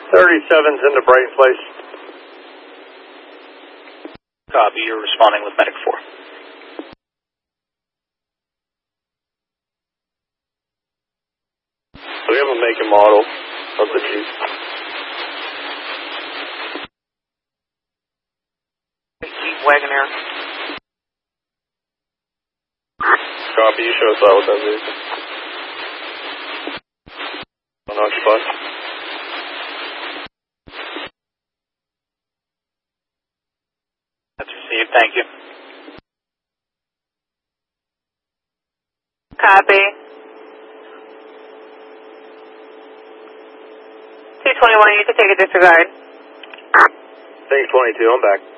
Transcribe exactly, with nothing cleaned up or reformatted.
thirty-seven's into Brighton Place. Copy, you're responding with Medic four. Do we have a make and model of the Jeep? Jeep Wagoneer. Copy, you show us out with that vehicle. Unoccupied. That's received, thank you. Copy. two twenty-one, you can take a disregard. Thanks, twenty-two, I'm back.